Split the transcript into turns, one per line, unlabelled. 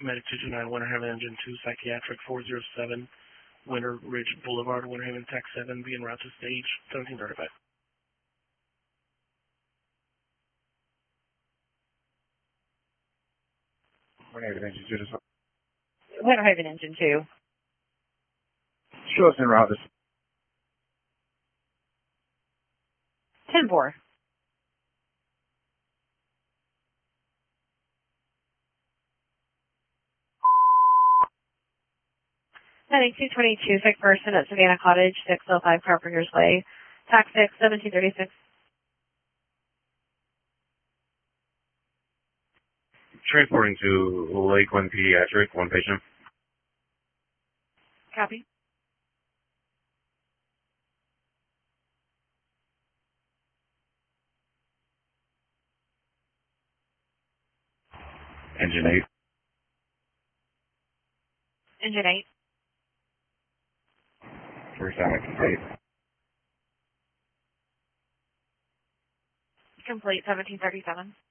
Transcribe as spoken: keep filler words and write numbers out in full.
Medic two two nine, Winter Haven Engine two, Psychiatric four zero seven, Winter Ridge Boulevard, Winter Haven Tech seven, be en route to stage seventeen thirty-five.
Winter Haven Engine two.
Winter Haven Engine two.
Show us en route.
ten four. Heading two twenty-two, sick person at Savannah Cottage, six oh five Carpenter's Way. Tax six, seventeen thirty-six.
Transporting to Lakeland Pediatric, one patient.
Copy.
Engine eight.
Engine eight.
First Alex eight.
Complete, seventeen thirty-seven.